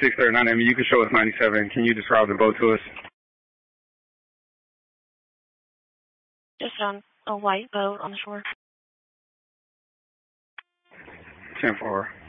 639, I mean, you can show us 97. Can you describe the boat to us? Just on a white boat on the shore. 10-4.